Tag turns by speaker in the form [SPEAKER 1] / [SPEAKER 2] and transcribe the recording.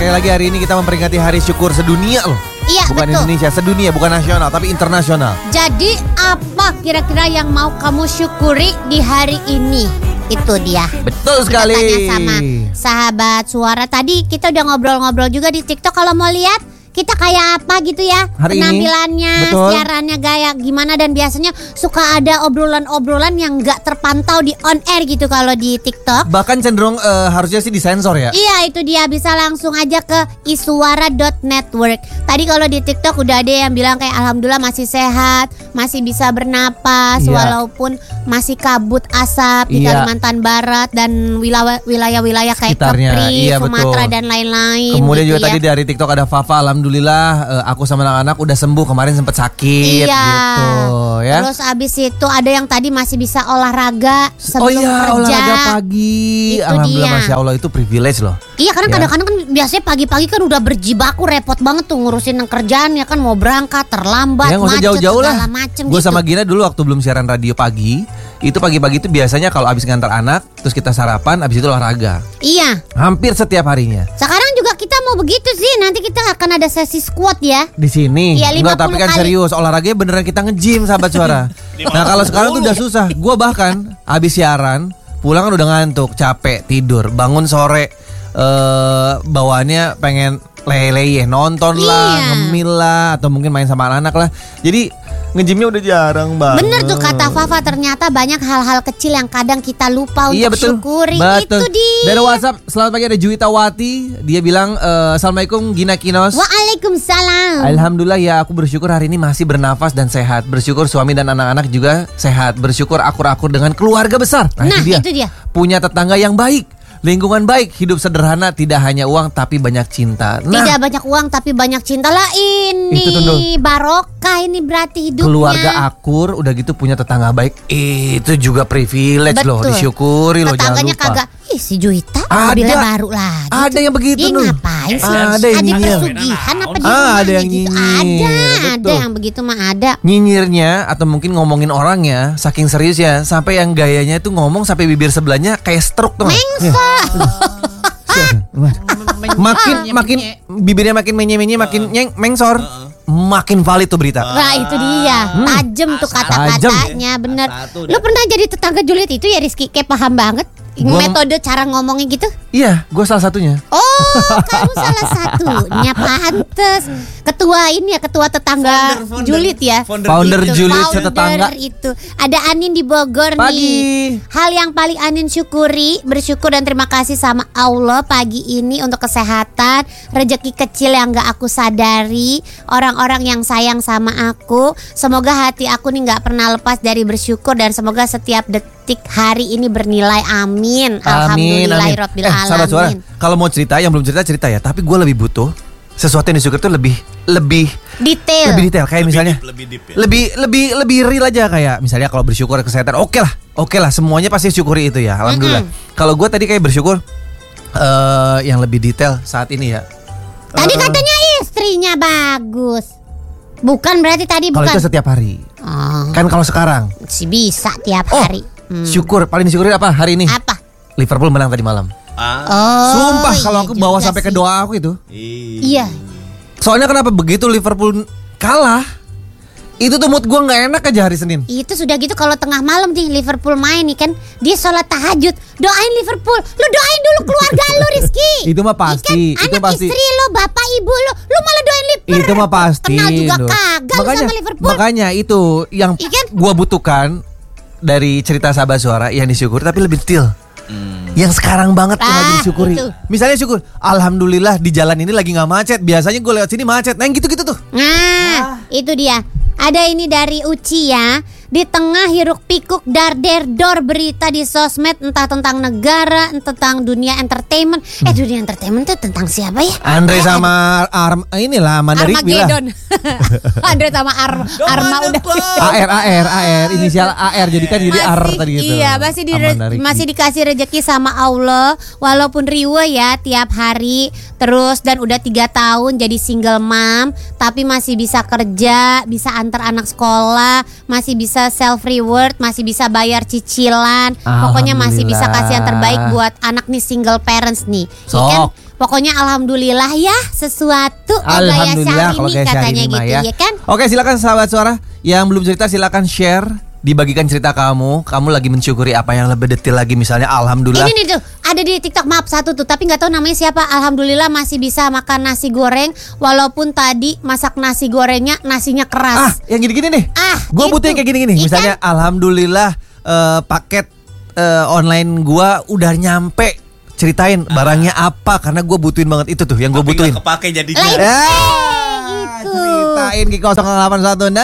[SPEAKER 1] sekali lagi hari ini kita memperingati Hari Syukur sedunia loh.
[SPEAKER 2] Iya,
[SPEAKER 1] bukan
[SPEAKER 2] betul.
[SPEAKER 1] Indonesia, sedunia, bukan nasional tapi internasional.
[SPEAKER 2] Jadi apa kira-kira yang mau kamu syukuri di hari ini? Itu dia.
[SPEAKER 1] Betul sekali.
[SPEAKER 2] Kita tanya sama sahabat suara. Tadi kita udah ngobrol-ngobrol juga di TikTok. Kalau mau lihat kita kayak apa gitu ya
[SPEAKER 1] hari
[SPEAKER 2] penampilannya,
[SPEAKER 1] ini, betul.
[SPEAKER 2] siarannya gaya gimana. Dan biasanya suka ada obrolan-obrolan yang gak terpantau di on air gitu kalau di TikTok.
[SPEAKER 1] Bahkan cenderung harusnya sih disensor ya.
[SPEAKER 2] Iya, itu dia. Bisa langsung aja ke iswara.network. Tadi kalau di TikTok udah ada yang bilang kayak alhamdulillah masih sehat, masih bisa bernapas,
[SPEAKER 1] Iya.
[SPEAKER 2] walaupun masih kabut asap di
[SPEAKER 1] Iya.
[SPEAKER 2] Kalimantan Barat dan wilayah-wilayah kayak
[SPEAKER 1] Sekitarnya.
[SPEAKER 2] Kepri,
[SPEAKER 1] Iya,
[SPEAKER 2] Sumatera
[SPEAKER 1] betul.
[SPEAKER 2] dan lain-lain.
[SPEAKER 1] Kemudian
[SPEAKER 2] gitu
[SPEAKER 1] juga
[SPEAKER 2] ya.
[SPEAKER 1] tadi dari TikTok ada Fafa, alhamdulillah aku sama anak-anak udah sembuh, kemarin sempat sakit
[SPEAKER 2] Iya.
[SPEAKER 1] gitu ya.
[SPEAKER 2] Terus abis itu ada yang tadi masih bisa olahraga sebelum kerja.
[SPEAKER 1] Olahraga pagi.
[SPEAKER 2] Itu
[SPEAKER 1] Alhamdulillah,
[SPEAKER 2] dia.
[SPEAKER 1] Masya Allah, itu privilege loh.
[SPEAKER 2] Iya, karena
[SPEAKER 1] Ya.
[SPEAKER 2] kadang-kadang kan biasanya pagi-pagi kan udah berjibaku, repot banget tuh ngurusin kerjaan ya kan, mau berangkat terlambat,
[SPEAKER 1] Ya nggak usah
[SPEAKER 2] macet
[SPEAKER 1] jauh-jauh lah.
[SPEAKER 2] segala macem
[SPEAKER 1] Gue
[SPEAKER 2] gitu.
[SPEAKER 1] sama Gina dulu waktu belum siaran radio pagi, itu pagi-pagi itu biasanya kalau abis ngantar anak, terus kita sarapan, abis itu olahraga.
[SPEAKER 2] Iya.
[SPEAKER 1] Hampir setiap harinya.
[SPEAKER 2] Sekarang juga kita mau begitu sih. Nanti kita akan ada sesi squat ya.
[SPEAKER 1] Di sini.
[SPEAKER 2] Iya,
[SPEAKER 1] Enggak,
[SPEAKER 2] 50
[SPEAKER 1] tapi kan
[SPEAKER 2] kali.
[SPEAKER 1] serius, olahraganya beneran kita nge-gym sahabat suara. Nah, kalau sekarang tuh udah susah. Gue bahkan abis siaran, pulang kan udah ngantuk, capek, tidur, bangun sore, bawaannya pengen leleh, nonton lah,
[SPEAKER 2] Iya.
[SPEAKER 1] ngemil lah, atau mungkin main sama anak-anak lah. Jadi nge-gymnya udah jarang banget.
[SPEAKER 2] Bener tuh kata Fafa, ternyata banyak hal-hal kecil yang kadang kita lupa
[SPEAKER 1] Iya,
[SPEAKER 2] untuk
[SPEAKER 1] betul.
[SPEAKER 2] syukuri.
[SPEAKER 1] Betul.
[SPEAKER 2] Itu dia.
[SPEAKER 1] Dari WhatsApp, selamat pagi, ada Juwita Wati. Dia bilang, Assalamualaikum Gina Kinos.
[SPEAKER 2] Waalaikumsalam.
[SPEAKER 1] Alhamdulillah ya, aku bersyukur hari ini masih bernafas dan sehat. Bersyukur suami dan anak-anak juga sehat. Bersyukur akur-akur dengan keluarga besar.
[SPEAKER 2] Nah, itu dia.
[SPEAKER 1] Punya tetangga yang baik, lingkungan baik, hidup sederhana, tidak hanya uang tapi banyak cinta. Nah,
[SPEAKER 2] Tidak banyak uang tapi banyak cinta lah.
[SPEAKER 1] Itu tuh,
[SPEAKER 2] Ini barokah ini berarti hidupnya.
[SPEAKER 1] keluarga akur, udah gitu punya tetangga baik, itu juga privilege loh,
[SPEAKER 2] Betul.
[SPEAKER 1] disyukuri loh, jangan
[SPEAKER 2] Tetangganya
[SPEAKER 1] lupa.
[SPEAKER 2] kagak. Ih, si Juwita
[SPEAKER 1] Ada.
[SPEAKER 2] mobilnya baru lagi.
[SPEAKER 1] Ada yang begitu
[SPEAKER 2] Ih,
[SPEAKER 1] loh.
[SPEAKER 2] ngapain sih?
[SPEAKER 1] Ada yang nyinyir.
[SPEAKER 2] pesugihan apa di
[SPEAKER 1] Ah,
[SPEAKER 2] rumahnya
[SPEAKER 1] ada yang
[SPEAKER 2] gitu?
[SPEAKER 1] nyinyir,
[SPEAKER 2] Ada
[SPEAKER 1] betul.
[SPEAKER 2] yang begitu mah ada.
[SPEAKER 1] Nyinyirnya atau mungkin ngomongin orangnya saking seriusnya sampai yang gayanya itu ngomong sampai bibir sebelahnya kayak stroke tuh.
[SPEAKER 2] Mengsa.
[SPEAKER 1] Makin bibirnya makin menye-menye, makin mengsor. Makin valid tuh berita.
[SPEAKER 2] Nah, itu dia. Tajem tuh kata-katanya, bener.
[SPEAKER 3] Satu
[SPEAKER 2] Lu pernah jadi tetangga julid itu ya, Rizky? Kayak paham banget metode cara ngomongnya gitu.
[SPEAKER 1] Iya, gue salah satunya.
[SPEAKER 2] Oh, kamu salah satunya. Pantes. Ketua ini ya, ketua tetangga
[SPEAKER 3] Founder.
[SPEAKER 2] julid ya.
[SPEAKER 1] Founder
[SPEAKER 2] Itu,
[SPEAKER 1] julid
[SPEAKER 2] founder
[SPEAKER 1] setetangga.
[SPEAKER 2] itu. Ada Anin di Bogor
[SPEAKER 1] Pagi.
[SPEAKER 2] nih. Hal yang paling Anin syukuri, bersyukur dan terima kasih sama Allah pagi ini untuk kesehatan, rezeki kecil yang gak aku sadari, orang-orang yang sayang sama aku. Semoga hati aku nih gak pernah lepas dari bersyukur, dan semoga setiap detik hari ini bernilai. Amin. Alhamdulillahirabbil
[SPEAKER 1] Sahabat suara,
[SPEAKER 2] alamin.
[SPEAKER 1] kalau mau cerita, yang belum cerita ya. Tapi gue lebih butuh sesuatu yang disyukur tuh lebih
[SPEAKER 2] Detail.
[SPEAKER 1] detail. Kayak misalnya
[SPEAKER 3] lebih deep ya.
[SPEAKER 1] lebih real aja, kayak misalnya kalau bersyukur kesehatan, oke lah, semuanya pasti syukuri itu ya, alhamdulillah. Kalau gue tadi kayak bersyukur yang lebih detail saat ini ya.
[SPEAKER 2] Tadi katanya istrinya bagus. Bukan berarti tadi
[SPEAKER 1] Kalau
[SPEAKER 2] bukan.
[SPEAKER 1] itu setiap hari.
[SPEAKER 2] Oh,
[SPEAKER 1] Kan kalau sekarang,
[SPEAKER 2] sih bisa tiap
[SPEAKER 1] oh,
[SPEAKER 2] hari.
[SPEAKER 1] syukur paling disyukuri apa hari ini?
[SPEAKER 2] Apa?
[SPEAKER 1] Liverpool menang tadi malam.
[SPEAKER 2] Oh,
[SPEAKER 1] Sumpah kalau
[SPEAKER 2] iya
[SPEAKER 1] aku bawa
[SPEAKER 2] juga
[SPEAKER 1] sampai ke
[SPEAKER 2] sih.
[SPEAKER 1] doa aku itu.
[SPEAKER 2] Iya.
[SPEAKER 1] Soalnya kenapa begitu Liverpool kalah? Itu tuh mood gue nggak enak aja hari Senin.
[SPEAKER 2] Itu sudah gitu kalau tengah malam nih Liverpool main nih kan, dia sholat tahajud, doain Liverpool. Lu doain dulu keluarga lu, Rizky.
[SPEAKER 1] Itu mah pasti,
[SPEAKER 2] Ikan,
[SPEAKER 1] itu
[SPEAKER 2] anak
[SPEAKER 1] pasti.
[SPEAKER 2] istri lu, bapak ibu lu malah doain Liverpool.
[SPEAKER 1] Itu mah pasti.
[SPEAKER 2] Kenal juga
[SPEAKER 1] Nur.
[SPEAKER 2] kagak lu sama Liverpool.
[SPEAKER 1] Makanya itu yang
[SPEAKER 2] Ikan.
[SPEAKER 1] gue butuhkan dari cerita sahabat suara yang disyukuri tapi lebih detail. Yang sekarang banget yang lagi disyukuri.
[SPEAKER 2] itu.
[SPEAKER 1] Misalnya syukur, alhamdulillah di jalan ini lagi nggak macet. Biasanya gue lewat sini macet. Nah yang gitu-gitu tuh.
[SPEAKER 2] Nah, itu dia. Ada ini dari Uci ya. Di tengah hiruk pikuk dar-der-dor berita di sosmed, entah tentang negara, entah tentang dunia entertainment. Dunia entertainment itu tentang siapa ya?
[SPEAKER 1] Andre sama inilah Amanda Rizky lah.
[SPEAKER 2] Armageddon. Andre sama Arma udah.
[SPEAKER 1] AR inisial AR jadi kan jadi R tadi gitu.
[SPEAKER 2] Iya,
[SPEAKER 1] Amanda Rizky.
[SPEAKER 2] masih dikasih rezeki sama Allah. Walaupun riwe ya tiap hari terus, dan udah 3 tahun jadi single mom, tapi masih bisa kerja, bisa antar anak sekolah, masih bisa self reward, masih bisa bayar cicilan. Pokoknya masih bisa kasih yang terbaik buat anak nih, single parents nih.
[SPEAKER 1] Sok.
[SPEAKER 2] Ikan Pokoknya alhamdulillah ya sesuatu.
[SPEAKER 1] Alhamdulillah kalau
[SPEAKER 2] Syahrini
[SPEAKER 1] kayak
[SPEAKER 2] katanya
[SPEAKER 1] Syahrini
[SPEAKER 2] gitu
[SPEAKER 1] mah
[SPEAKER 2] ya kan.
[SPEAKER 1] Oke, silakan sahabat suara yang belum cerita silakan share, dibagikan cerita kamu lagi mensyukuri apa yang lebih detail lagi, misalnya alhamdulillah.
[SPEAKER 2] Ini nih tuh ada di TikTok, maaf satu tuh tapi nggak tahu namanya siapa. Alhamdulillah masih bisa makan nasi goreng walaupun tadi masak nasi gorengnya nasinya keras.
[SPEAKER 1] Yang gini-gini nih. Gue
[SPEAKER 2] itu.
[SPEAKER 1] butuh yang kayak gini-gini.
[SPEAKER 2] Iya
[SPEAKER 1] Misalnya alhamdulillah paket online gua udah nyampe. Ceritain barangnya apa, karena gue butuhin banget itu tuh yang gue butuhin.
[SPEAKER 3] Kepake jadinya.
[SPEAKER 2] Gitu.
[SPEAKER 1] Ceritain di 081